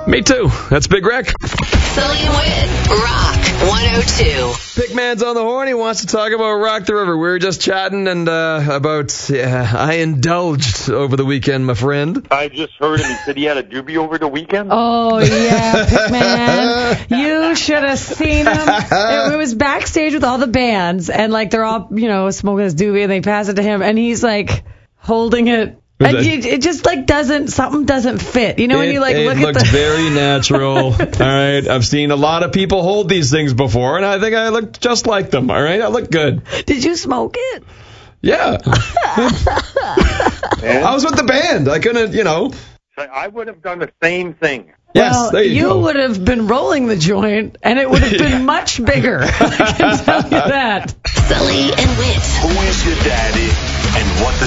Me too. That's Big Rick. Sully and Wit, Rock 102. Pigman's on the horn. He wants to talk about Rock the River. We were just chatting and about I indulged over the weekend, my friend. I just heard him. He said he had a doobie over the weekend. Oh, yeah, Pigman. You should have seen him. It was backstage with all the bands, and, like, they're all, smoking this doobie, and they pass it to him, and he's, like, holding it. And it just, like, something doesn't fit. You know, when you, like, look at it looks very natural. All right. I've seen a lot of people hold these things before, and I think I look just like them. All right. I look good. Did you smoke it? Yeah. I was with the band. I couldn't, I would have done the same thing. Yes, well, there you go. would have been rolling the joint, and it would have been much bigger. I can tell you that. Sully and Wit. Who is your daddy, and what the